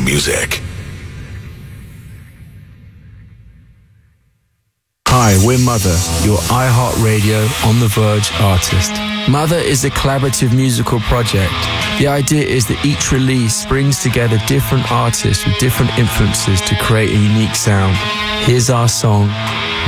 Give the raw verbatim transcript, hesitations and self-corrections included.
music. Hi, we're Mother, your iHeartRadio On The Verge artist. Mother is a collaborative musical project. The idea is that each release brings together different artists with different influences to create a unique sound. Here's our song,